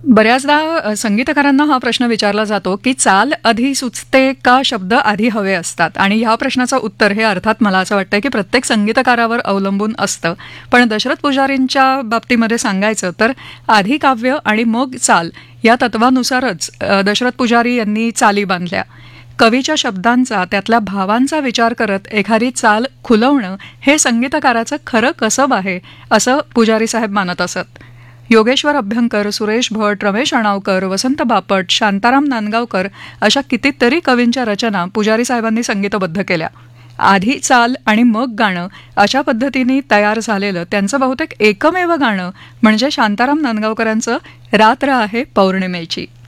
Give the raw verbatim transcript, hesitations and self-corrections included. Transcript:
बऱ्याचदा अ, संगीतकारांना हा प्रश्न विचारला जातो की चाल आधी सुचते का शब्द आधी हवे असतात, आणि ह्या प्रश्नाचं उत्तर हे अर्थात मला असं वाटतं की प्रत्येक संगीतकारावर अवलंबून असतं. पण दशरथ पुजारींच्या बाबतीमध्ये सांगायचं तर आधी काव्य आणि मग चाल या तत्वानुसारच अ, दशरथ पुजारी यांनी चाली बांधल्या. कवीच्या शब्दांचा, त्यातल्या भावांचा विचार करत एखादी चाल खुलवणं हे संगीतकाराचं खरं कसब आहे, असं पुजारी साहेब मानत असत. योगेश्वर अभ्यंकर, सुरेश भट, रमेश अणावकर, वसंत बापट, शांताराम नांदगावकर अशा कितीतरी कवींच्या रचना पुजारी साहेबांनी संगीतबद्ध केल्या. आधी चाल आणि मग गाणं अशा पद्धतीने तयार झालेलं त्यांचं बहुतेक एकमेव गाणं म्हणजे शांताराम नांदगावकरांचं रात्र आहे पौर्णिमेची.